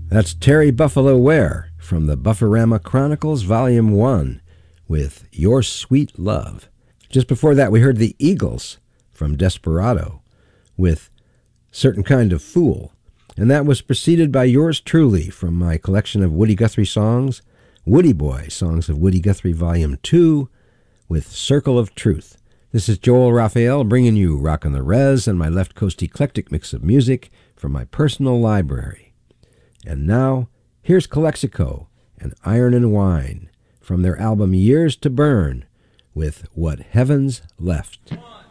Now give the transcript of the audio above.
That's Terry Buffalo Ware from the Bufferama Chronicles Volume 1 with Your Sweet Love. Just before that, we heard the Eagles from Desperado with Certain Kind of Fool. And that was preceded by yours truly from my collection of Woody Guthrie songs, Woody Boy, Songs of Woody Guthrie Volume 2 with Circle of Truth. This is Joel Raphael bringing you Rockin' the Res and my Left Coast eclectic mix of music from my personal library. And now, here's Calexico and Iron and Wine from their album Years to Burn with What Heaven's Left. 1,